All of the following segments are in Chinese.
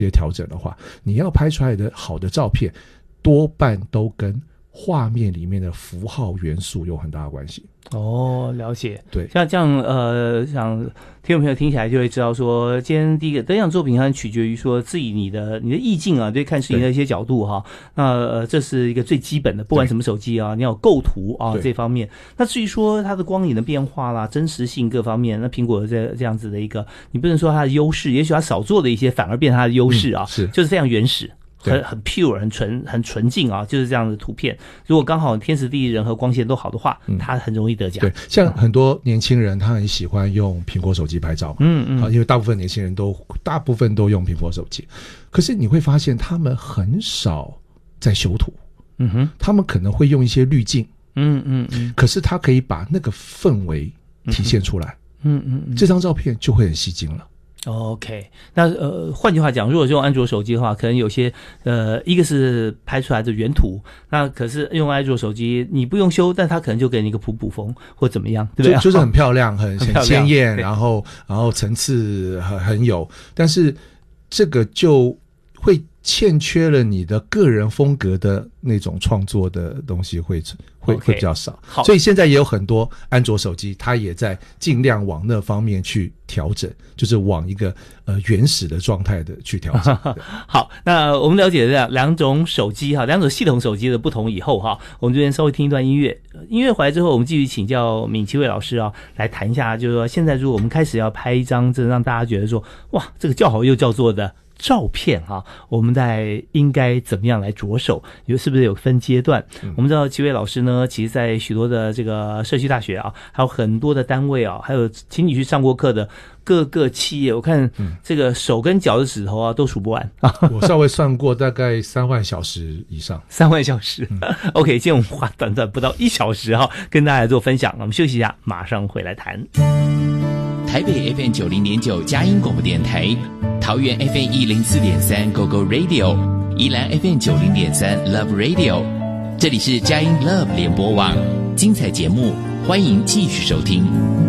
些调整的话，你要拍出来的好的照片多半都跟画面里面的符号元素有很大的关系。 哦，了解。 对， 像这样像听众朋友听起来就会知道说，今天第一个得奖作品它取决于说自己你的意境啊，对看事情的一些角度哈。那这是一个最基本的，不管什么手机啊，你要有构图啊这方面。那至于说它的光影的变化啦、真实性各方面，那苹果这样子的一个，你不能说它的优势，也许它少做的一些反而变它的优势啊， 是就是非常原始。很 pure 很纯净啊，就是这样的图片。如果刚好天时地利人和光线都好的话，它很容易得奖。 对，像很多年轻人他很喜欢用苹果手机拍照嘛，因为大部分年轻人大部分都用苹果手机，可是你会发现他们很少在修图，他们可能会用一些滤镜，可是他可以把那个氛围体现出来，这张照片就会很吸睛了。 OK， 那换句话讲，如果是用安卓手机的话，可能有些一个是拍出来的原图，那可是用安卓手机你不用修，但它可能就给你一个普风或怎么样，对不对？ 就是很漂亮，很鲜艳，然后层次很有，但是这个就会欠缺了你的个人风格的那种创作的东西会比较少。所以现在也有很多安卓手机它也在尽量往那方面去调整，就是往一个原始的状态的去调整。 好，那我们了解这两种手机哈，两种系统手机的不同以后哈，我们这边稍微听一段音乐。音乐回来之后，我们继续请教闵其伟老师啊，来谈一下，就是说现在如果我们开始要拍一张真的让大家觉得说哇，这个叫好又叫座的照片哈，我们在应该怎么样来着手？是不是有分阶段？我们知道其伟老师呢，其实在许多的这个社区大学啊，还有很多的单位啊，还有请你去上过课的各个企业，我看这个手跟脚的指头啊都数不完。 我稍微算过，大概3万小时以上。 3万小时。OK， 今天我们花短不到1小时哈，跟大家来做分享。我们休息一下，马上回来谈。 台北 FM90.9 佳音广播电台，桃园 FM104.3 GoGo Radio， 宜兰 FM90.3 Love Radio， 这里是佳音 Love 联播网，精彩节目欢迎继续收听。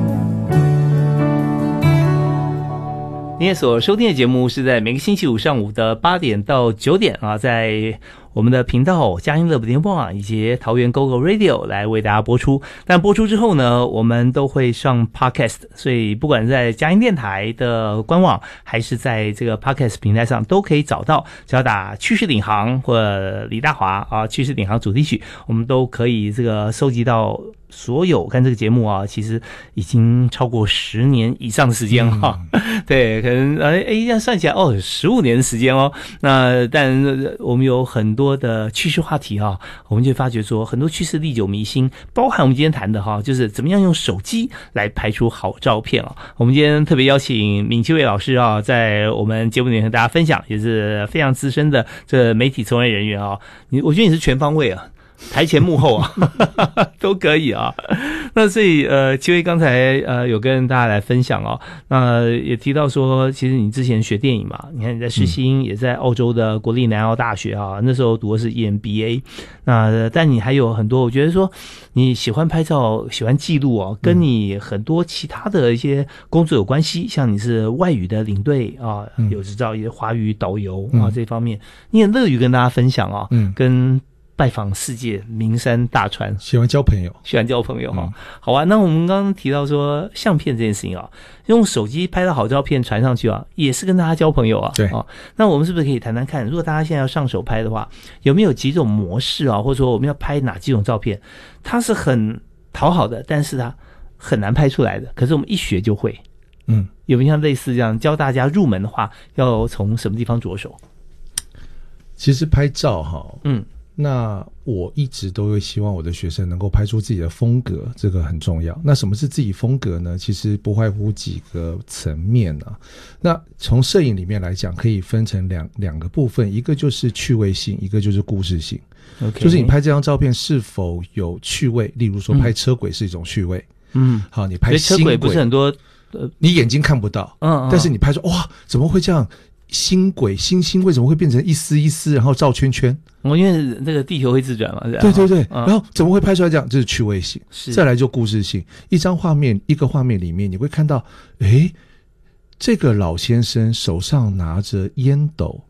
您所收听的节目是在每个星期五上午的8点到9点啊，在我们的频道佳音乐联播网以及桃园 GoGo Radio 来为大家播出。但播出之后呢，我们都会上 Podcast， 所以不管在佳音电台的官网还是在这个 Podcast 平台上都可以找到，只要打趋势领航或李大华啊趋势领航主题曲，我们都可以这个收集到所有。看这个节目啊，其实已经超过10年以上的时间哈。对，可能这样算起来15年的时间哦。那但我们有很多的趋势话题啊，我们就发觉说很多趋势历久弥新，包含我们今天谈的哈，就是怎么样用手机来拍出好照片啊。我们今天特别邀请闵其伟老师啊，在我们节目里面和大家分享，也是非常资深的这媒体从业人员啊。我觉得你是全方位啊。台前幕后啊都可以啊。那所以其伟刚才有跟大家来分享哦，那也提到说其实你之前学电影嘛，你看你在世新也在澳洲的国立南澳大学啊，那时候读的是 EMBA。 那但你还有很多，我觉得说你喜欢拍照喜欢记录哦，跟你很多其他的一些工作有关系，像你是外语的领队啊，有执照也华语导游啊，这方面你很乐于跟大家分享啊，跟拜访世界名山大川， 喜欢交朋友哈。好啊，那我们刚刚提到说相片这件事情啊，用手机拍到好照片传上去啊，也是跟大家交朋友啊。 对啊，那我们是不是可以谈谈看，如果大家现在要上手拍的话，有没有几种模式啊，或者说我们要拍哪几种照片，它是很讨好的，但是它很难拍出来的，可是我们一学就会。有没有像类似这样教大家入门的话，要从什么地方着手？ 其实拍照哈，那我一直都会希望我的学生能够拍出自己的风格，这个很重要。那什么是自己风格呢？其实不外乎几个层面啊。那从摄影里面来讲，可以分成两个部分，一个就是趣味性，一个就是故事性。就是你拍这张照片是否有趣味，例如说拍车轨是一种趣味。好，你拍新轨， 车轨不是很多你眼睛看不到，但是你拍出哇，怎么会这样？星轨星星为什么会变成一丝一丝，然后绕圈圈？ 因为这个地球会自转嘛。 对，然后怎么会拍出来这样？这是趣味性。再来就故事性，一个画面里面你会看到， 这个老先生手上拿着烟斗，